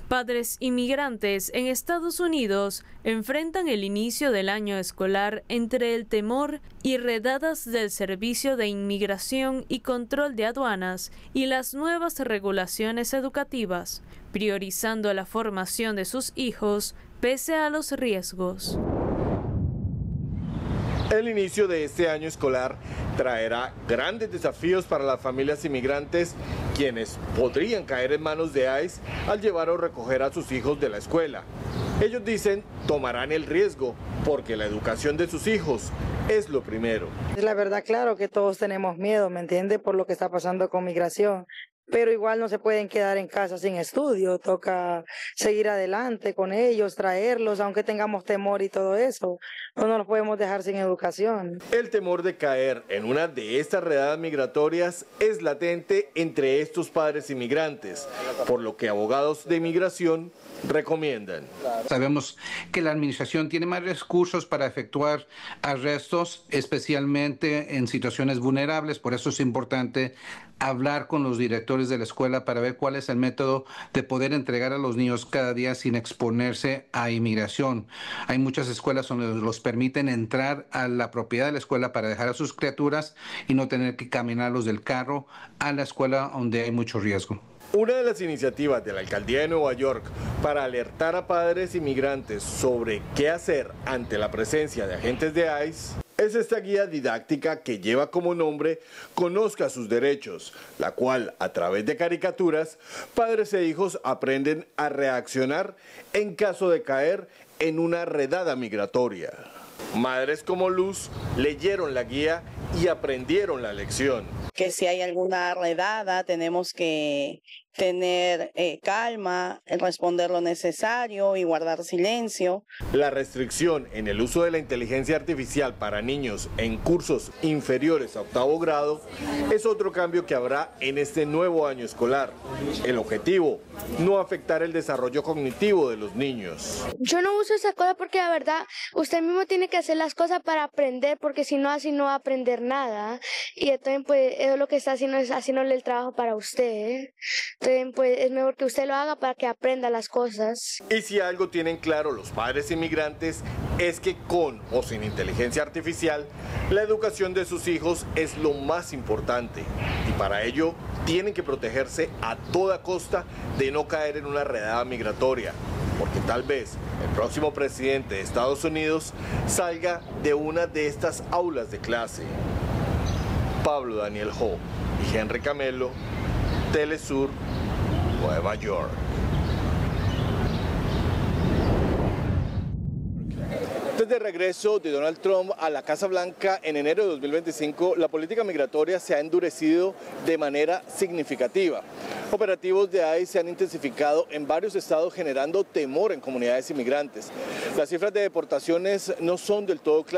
Padres inmigrantes en Estados Unidos enfrentan el inicio del año escolar entre el temor y redadas del Servicio de Inmigración y Control de Aduanas y las nuevas regulaciones educativas, priorizando la formación de sus hijos pese a los riesgos. El inicio de este año escolar traerá grandes desafíos para las familias inmigrantes, quienes podrían caer en manos de ICE al llevar o recoger a sus hijos de la escuela. Ellos dicen tomarán el riesgo porque la educación de sus hijos es lo primero. La verdad, claro que todos tenemos miedo, ¿me entiende? Por lo que está pasando con migración. Pero igual no se pueden quedar en casa sin estudio, toca seguir adelante con ellos, traerlos, aunque tengamos temor y todo eso, no los podemos dejar sin educación. El temor de caer en una de estas redadas migratorias es latente entre estos padres inmigrantes, por lo que abogados de inmigración recomiendan. Sabemos que la administración tiene más recursos para efectuar arrestos, especialmente en situaciones vulnerables, por eso es importante hablar con los directores de la escuela para ver cuál es el método de poder entregar a los niños cada día sin exponerse a inmigración. Hay muchas escuelas donde los permiten entrar a la propiedad de la escuela para dejar a sus criaturas y no tener que caminarlos del carro a la escuela donde hay mucho riesgo. Una de las iniciativas de la Alcaldía de Nueva York para alertar a padres inmigrantes sobre qué hacer ante la presencia de agentes de ICE es esta guía didáctica que lleva como nombre Conozca sus derechos, la cual a través de caricaturas, padres e hijos aprenden a reaccionar en caso de caer en una redada migratoria. Madres como Luz leyeron la guía y aprendieron la lección. Que si hay alguna redada tenemos que tener calma, responder lo necesario y guardar silencio. La restricción en el uso de la inteligencia artificial para niños en cursos inferiores a octavo grado es otro cambio que habrá en este nuevo año escolar. El objetivo, no afectar el desarrollo cognitivo de los niños. Yo no uso esa cosa porque la verdad usted mismo tiene que hacer las cosas para aprender, porque si no así no va a aprender nada. Y entonces pues eso lo que está haciendo es haciéndole el trabajo para usted. Entonces pues es mejor que usted lo haga para que aprenda las cosas. Y si algo tienen claro los padres inmigrantes es que con o sin inteligencia artificial, la educación de sus hijos es lo más importante. Y para ello tienen que protegerse a toda costa de no caer en una redada migratoria. Porque tal vez el próximo presidente de Estados Unidos salga de una de estas aulas de clase. Pablo Daniel Ho y Henry Camelo, Telesur, Nueva York. Desde el regreso de Donald Trump a la Casa Blanca en enero de 2025, la política migratoria se ha endurecido de manera significativa. Operativos de ICE se han intensificado en varios estados generando temor en comunidades inmigrantes. Las cifras de deportaciones no son del todo claras.